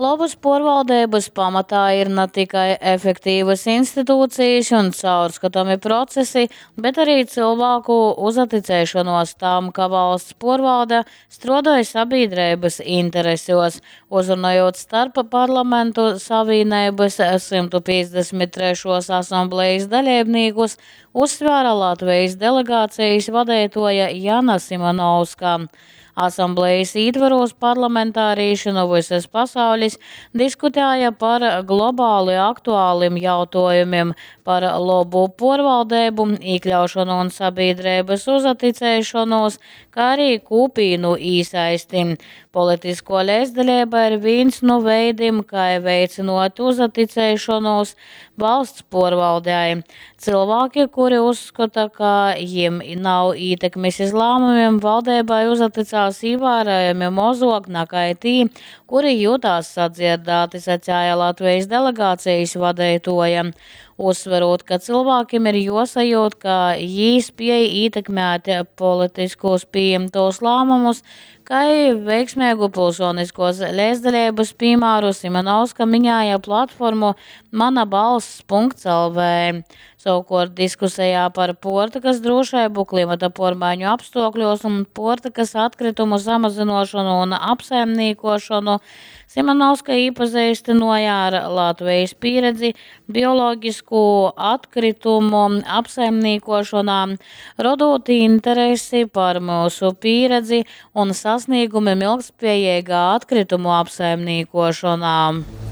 Labas pārvaldības pamatā ir ne tikai efektīvas institūcijas un caurskatāmi procesi, bet arī cilvēku uzticēšanos tam, ka valsts pārvalde strādāja sabiedrības interesos, uzrunājot starp parlamentu savienības 153. asamblejas dalībniekus, uzsvēra Latvijas delegācijas vadītāja Jana Simonovska. Asamblejas ietvaros parlamentārieši no visas pasaules diskutēja par globāli aktuāliem jautājumiem, par labu pārvaldību, iekļaušanu un sabiedrības uzticēšanos, kā arī kopīnu īsaisti. Politisko līdzdalība ir viens no veidiem, kā veicinot uzticēšanos valsts pārvaldei. Cilvēki, kuri uzskata, ka viņiem nav ietekmes uz lēmumiem, valdībai uzticās ievērojami mazāk nekā tie, kuri jūtās sadzirdēti, sacīja Latvijas delegācijas vadītāja. Uzsverot, ka cilvēkiem ir jāsajūt, ka viņi spēj ietekmēt politiskos pieņemtos lēmumus, kā veiksmīgu pilsoniskos līdzdalības piemēru Simonovska minēja platformu manabalss.lv. Savukārt diskusijā par portakas drošību, klimata pārmaiņu apstākļos un portakas atkritumu samazināšanu un apsaimniekošanu Simonovska iepazīstināja ar Latvijas pieredzi bioloģisku atkritumu apsaimniekošanā, rodot interesi par mūsu pieredzi un sasniegumiem ilgspējīgā atkritumu apsaimniekošanā.